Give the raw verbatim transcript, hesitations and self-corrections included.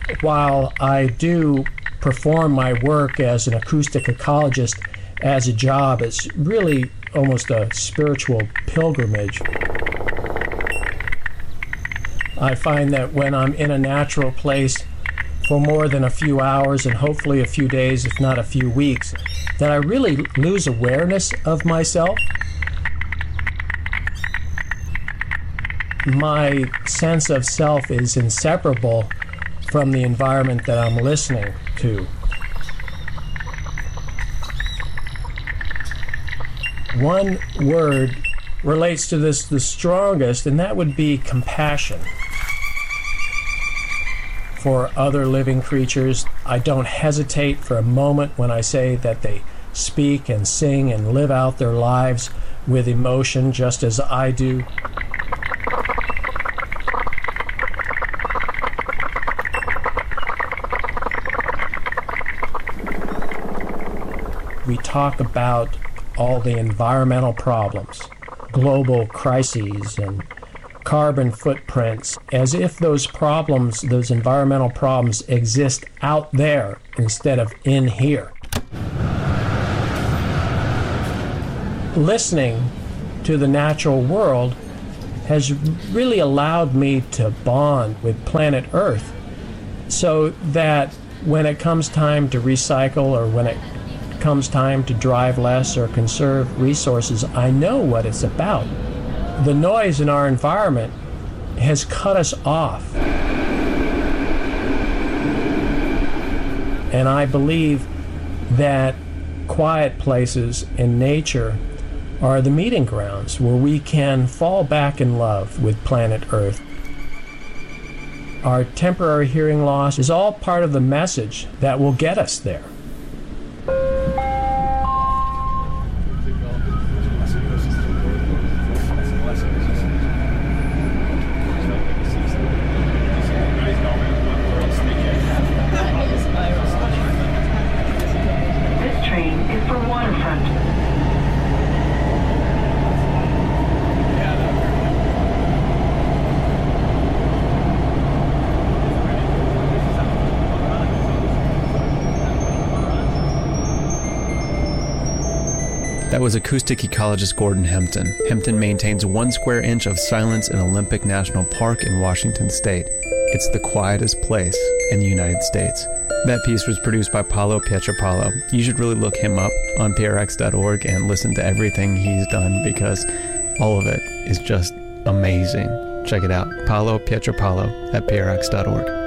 while I do perform my work as an acoustic ecologist as a job, it's really almost a spiritual pilgrimage. I find that when I'm in a natural place for more than a few hours and hopefully a few days, if not a few weeks, that I really lose awareness of myself. My sense of self is inseparable from the environment that I'm listening to. One word relates to this the strongest, and that would be compassion. For other living creatures, I don't hesitate for a moment when I say that they speak and sing and live out their lives with emotion just as I do. We talk about all the environmental problems, global crises, and carbon footprints, as if those problems, those environmental problems, exist out there instead of in here. Listening to the natural world has really allowed me to bond with planet Earth, so that when it comes time to recycle or when it comes time to drive less or conserve resources, I know what it's about. The noise in our environment has cut us off. And I believe that quiet places in nature are the meeting grounds where we can fall back in love with planet Earth. Our temporary hearing loss is all part of the message that will get us there. That was acoustic ecologist Gordon Hempton. Hempton maintains one square inch of silence in Olympic National Park in Washington State. It's the quietest place in the United States. That piece was produced by Paolo Pietropalo. You should really look him up on P R X dot org and listen to everything he's done, because all of it is just amazing. Check it out, Paolo Pietropalo at P R X dot org.